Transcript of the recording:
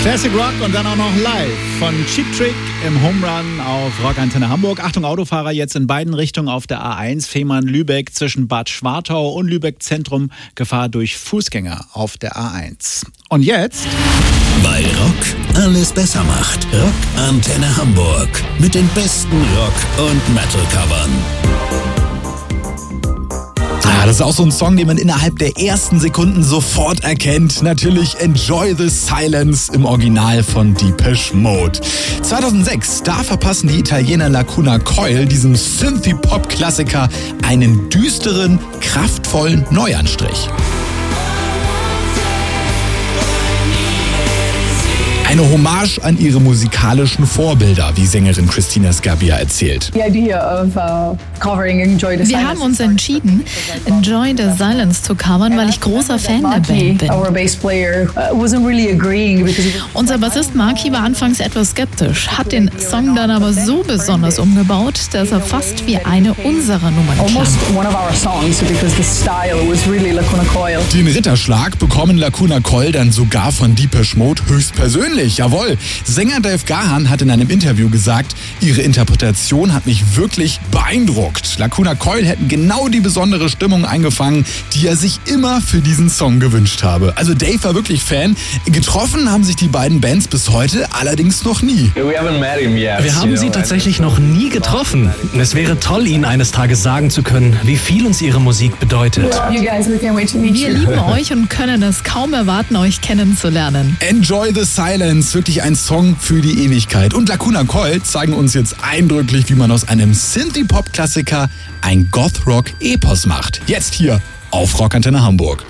Classic Rock und dann auch noch live von Cheap Trick im Home Run auf Rockantenne Hamburg. Achtung Autofahrer, jetzt in beiden Richtungen auf der A1 Fehmarn-Lübeck zwischen Bad Schwartau und Lübeck Zentrum. Gefahr durch Fußgänger auf der A1. Und jetzt... Weil Rock alles besser macht. Rockantenne Hamburg mit den besten Rock- und Metal-Covern. Ja, das ist auch so ein Song, den man innerhalb der ersten Sekunden sofort erkennt. Natürlich Enjoy the Silence im Original von Depeche Mode. 2006, da verpassen die Italiener Lacuna Coil diesem Synthie-Pop-Klassiker einen düsteren, kraftvollen Neuanstrich. Eine Hommage an ihre musikalischen Vorbilder, wie Sängerin Christina Scabbia erzählt. Wir haben uns entschieden, Enjoy the Silence zu covern, weil ich großer Fan der Band bin. Unser Bassist Marky war anfangs etwas skeptisch, hat den Song dann aber so besonders umgebaut, dass er fast wie eine unserer Nummern klang. Den Ritterschlag bekommen Lacuna Coil dann sogar von Depeche Mode höchstpersönlich. Jawohl, Sänger Dave Gahan hat in einem Interview gesagt, ihre Interpretation hat mich wirklich beeindruckt. Lacuna Coil hätten genau die besondere Stimmung eingefangen, die er sich immer für diesen Song gewünscht habe. Also Dave war wirklich Fan. Getroffen haben sich die beiden Bands bis heute allerdings noch nie. Wir haben sie tatsächlich noch nie getroffen. Es wäre toll, ihnen eines Tages sagen zu können, wie viel uns ihre Musik bedeutet. Wir lieben euch und können es kaum erwarten, euch kennenzulernen. Enjoy the Silence, wirklich ein Song für die Ewigkeit. Und Lacuna Coil zeigen uns jetzt eindrücklich, wie man aus einem Synthie-Pop-Klassiker ein Goth-Rock-Epos macht. Jetzt hier auf Rockantenne Hamburg.